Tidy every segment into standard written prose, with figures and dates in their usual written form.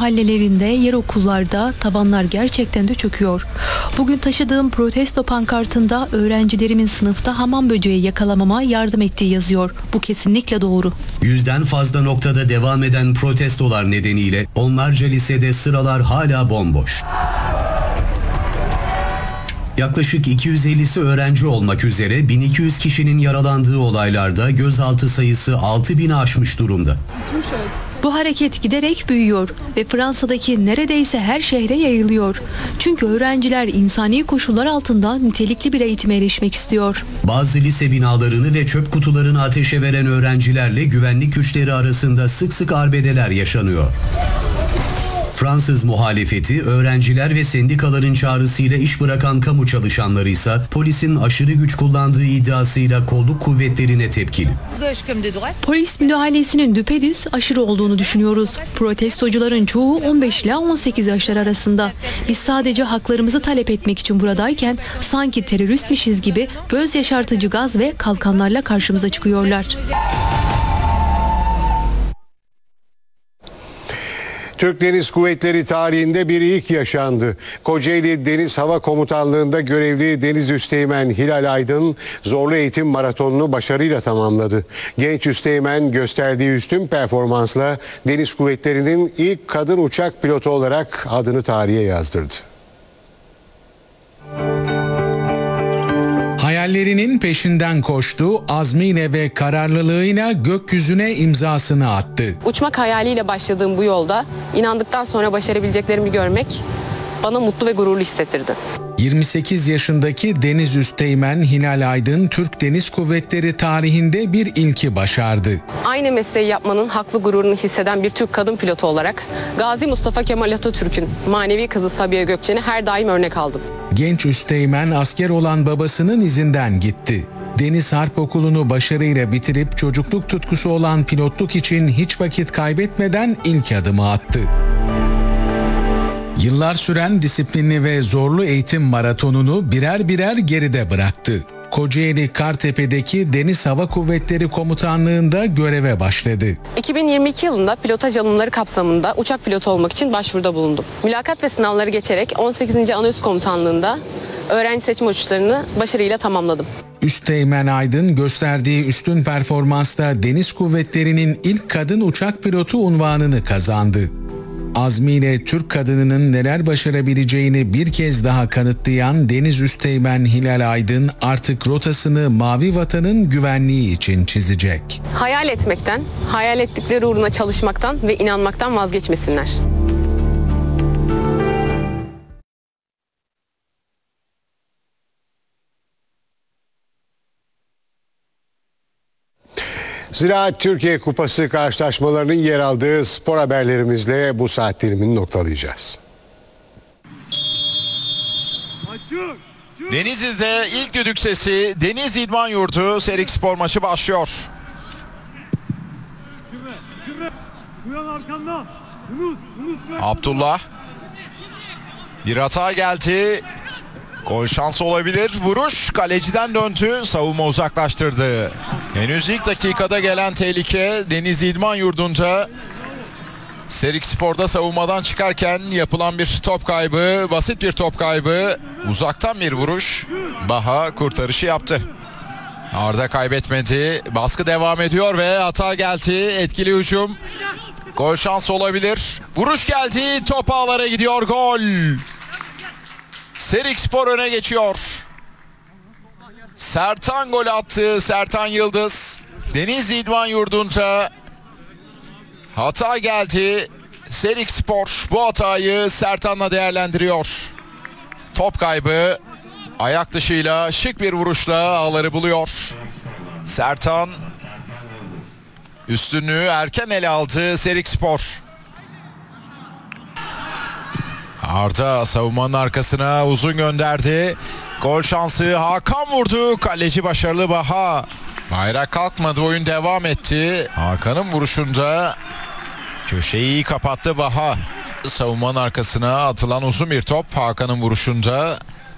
mahallelerinde, yer okullarda tavanlar gerçekten de çöküyor. Bugün taşıdığım protesto pankartında öğrencilerimin sınıfta hamam böceği yakalamama yardım ettiği yazıyor. Bu kesinlikle doğru. 100'den fazla noktada devam eden protestolar nedeniyle onlarca lisede sıralar hala bomboş. Yaklaşık 250'si öğrenci olmak üzere 1200 kişinin yaralandığı olaylarda gözaltı sayısı 6000'i aşmış durumda. Bu hareket giderek büyüyor ve Fransa'daki neredeyse her şehre yayılıyor. Çünkü öğrenciler insani koşullar altında nitelikli bir eğitime erişmek istiyor. Bazı lise binalarını ve çöp kutularını ateşe veren öğrencilerle güvenlik güçleri arasında sık sık arbedeler yaşanıyor. Fransız muhalefeti, öğrenciler ve sendikaların çağrısıyla iş bırakan kamu çalışanları ise polisin aşırı güç kullandığı iddiasıyla kolluk kuvvetlerine tepkili. Polis müdahalesinin düpedüz aşırı olduğunu düşünüyoruz. Protestocuların çoğu 15 ile 18 yaşlar arasında. Biz sadece haklarımızı talep etmek için buradayken sanki teröristmişiz gibi göz yaşartıcı gaz ve kalkanlarla karşımıza çıkıyorlar. Türk Deniz Kuvvetleri tarihinde bir ilk yaşandı. Kocaeli Deniz Hava Komutanlığı'nda görevli Deniz Üsteğmen Hilal Aydın zorlu eğitim maratonunu başarıyla tamamladı. Genç Üsteğmen gösterdiği üstün performansla Deniz Kuvvetleri'nin ilk kadın uçak pilotu olarak adını tarihe yazdırdı. Hayallerinin peşinden koştu, azmiyle ve kararlılığıyla gökyüzüne imzasını attı. Uçmak hayaliyle başladığım bu yolda inandıktan sonra başarabileceklerimi görmek bana mutlu ve gururlu hissettirdi. 28 yaşındaki Deniz Üsteğmen Hilal Aydın, Türk Deniz Kuvvetleri tarihinde bir ilki başardı. Aynı mesleği yapmanın haklı gururunu hisseden bir Türk kadın pilotu olarak Gazi Mustafa Kemal Atatürk'ün manevi kızı Sabiha Gökçen'i her daim örnek aldım. Genç Üsteğmen asker olan babasının izinden gitti. Deniz Harp Okulu'nu başarıyla bitirip çocukluk tutkusu olan pilotluk için hiç vakit kaybetmeden ilk adımı attı. Yıllar süren disiplinli ve zorlu eğitim maratonunu birer birer geride bıraktı. Kocaeli Kartepe'deki Deniz Hava Kuvvetleri Komutanlığı'nda göreve başladı. 2022 yılında pilotaj alımları kapsamında uçak pilotu olmak için başvuruda bulundum. Mülakat ve sınavları geçerek 18. Anaüst Komutanlığı'nda öğrenci seçme uçuşlarını başarıyla tamamladım. Üsteğmen Aydın gösterdiği üstün performansla Deniz Kuvvetleri'nin ilk kadın uçak pilotu unvanını kazandı. Azmiyle Türk kadınının neler başarabileceğini bir kez daha kanıtlayan Deniz Üsteğmen Hilal Aydın artık rotasını Mavi Vatan'ın güvenliği için çizecek. Hayal etmekten, hayal ettikleri uğruna çalışmaktan ve inanmaktan vazgeçmesinler. Ziraat Türkiye Kupası karşılaşmalarının yer aldığı spor haberlerimizle bu saat dilimini noktalayacağız. Denizli'de ilk düdük sesi Deniz İdman Yurdu Serik Spor maçı başlıyor. Abdullah. Bir hata geldi. Gol şansı olabilir. Vuruş kaleciden döndü. Savunma uzaklaştırdı. Henüz ilk dakikada gelen tehlike Deniz İdman Yurdu'nda. Serik Spor'da savunmadan çıkarken yapılan bir top kaybı. Basit bir top kaybı. Uzaktan bir vuruş. Baha kurtarışı yaptı. Arda kaybetmedi. Baskı devam ediyor ve hata geldi. Etkili hücum. Gol şansı olabilir. Vuruş geldi. Top ağlara gidiyor. Gol. Serik Spor öne geçiyor. Sertan gol attı. Sertan Yıldız. Deniz İdman Yurdu'nda hata geldi. Serik Spor bu hatayı Sertan'la değerlendiriyor. Top kaybı. Ayak dışıyla şık bir vuruşla ağları buluyor. Sertan üstünlüğü erken ele aldı Serik Spor. Arda savunmanın arkasına uzun gönderdi. Gol şansı, Hakan vurdu. Kaleci başarılı Baha. Bayrak kalkmadı, oyun devam etti. Hakan'ın vuruşunda köşeyi iyi kapattı Baha. Savunmanın arkasına atılan uzun bir top Hakan'ın vuruşunda.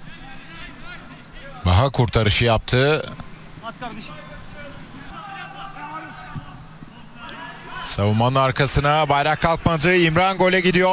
Baha kurtarışı yaptı. Savunmanın arkasına bayrak kalkmadı. İmran gole gidiyor.